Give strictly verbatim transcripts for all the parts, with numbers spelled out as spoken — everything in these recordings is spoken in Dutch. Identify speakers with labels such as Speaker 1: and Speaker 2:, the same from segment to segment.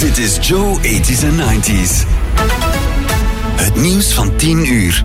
Speaker 1: Dit is Joe eighties en nineties. Het nieuws van tien uur.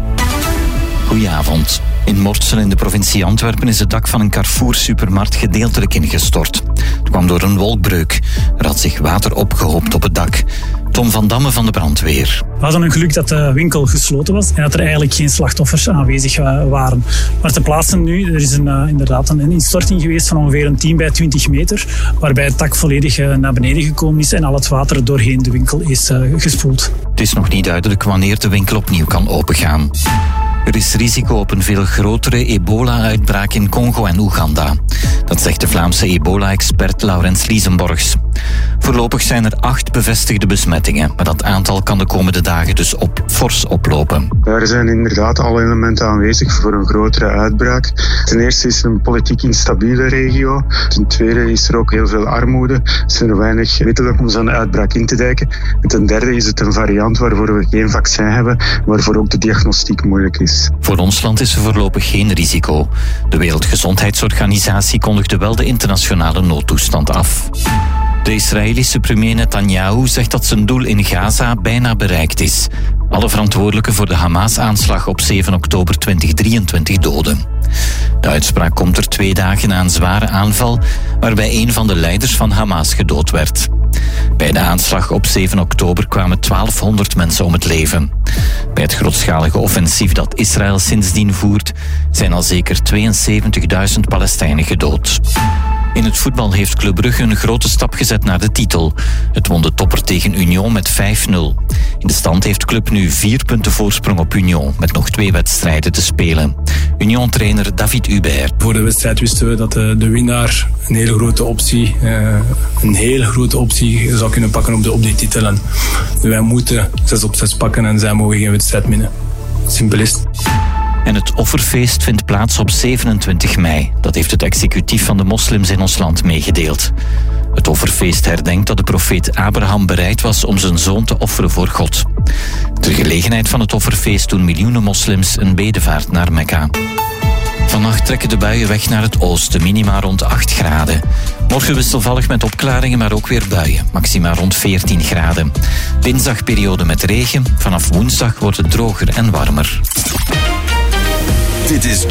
Speaker 2: Goedenavond. In Mortsel in de provincie Antwerpen is het dak van een Carrefour-supermarkt gedeeltelijk ingestort. Het kwam door een wolkbreuk. Er had zich water opgehoopt op het dak. Tom van Damme van de brandweer.
Speaker 3: We hadden een geluk dat de winkel gesloten was en dat er eigenlijk geen slachtoffers aanwezig waren. Maar te plaatsen nu, er is een, uh, inderdaad een instorting geweest van ongeveer een tien bij twintig meter, waarbij het dak volledig uh, naar beneden gekomen is en al het water doorheen de winkel is uh, gespoeld.
Speaker 2: Het is nog niet duidelijk wanneer de winkel opnieuw kan opengaan. Er is risico op een veel grotere ebola-uitbraak in Congo en Oeganda. Dat zegt de Vlaamse ebola-expert Laurens Liesenborgs. Voorlopig zijn er acht bevestigde besmettingen, maar dat aantal kan de komende dagen dus op fors oplopen.
Speaker 4: Er zijn inderdaad alle elementen aanwezig voor een grotere uitbraak. Ten eerste is er een politiek instabiele regio. Ten tweede is er ook heel veel armoede. Er zijn weinig middelen om zo'n uitbraak in te dijken. En ten derde is het een variant waarvoor we geen vaccin hebben, waarvoor ook de diagnostiek moeilijk is.
Speaker 2: Voor ons land is er voorlopig geen risico. De Wereldgezondheidsorganisatie kondigde wel de internationale noodtoestand af. De Israëlische premier Netanyahu zegt dat zijn doel in Gaza bijna bereikt is. Alle verantwoordelijken voor de Hamas-aanslag op zeven oktober tweeduizend drieëntwintig doden. De uitspraak komt er twee dagen na een zware aanval waarbij een van de leiders van Hamas gedood werd. Bij de aanslag op zeven oktober kwamen twaalfhonderd mensen om het leven. Bij het grootschalige offensief dat Israël sindsdien voert zijn al zeker tweeënzeventigduizend Palestijnen gedood. In het voetbal heeft Club Brugge een grote stap gezet naar de titel. Het won de topper tegen Union met vijf nul. In de stand heeft Club nu vier punten voorsprong op Union, met nog twee wedstrijden te spelen. Union-trainer David Hubert.
Speaker 5: Voor de wedstrijd wisten we dat de, de winnaar een hele grote optie, uh, een hele grote optie zou kunnen pakken op, de, op die titel. En wij moeten zes op zes pakken en zij mogen geen wedstrijd winnen. Simpel is het.
Speaker 2: En het offerfeest vindt plaats op zevenentwintig mei. Dat heeft het executief van de moslims in ons land meegedeeld. Het offerfeest herdenkt dat de profeet Abraham bereid was om zijn zoon te offeren voor God. Ter gelegenheid van het offerfeest doen miljoenen moslims een bedevaart naar Mekka. Vannacht trekken de buien weg naar het oosten, minima rond acht graden. Morgen wisselvallig met opklaringen, maar ook weer buien, maxima rond veertien graden. Dinsdag periode met regen, vanaf woensdag wordt het droger en warmer.
Speaker 1: Dit is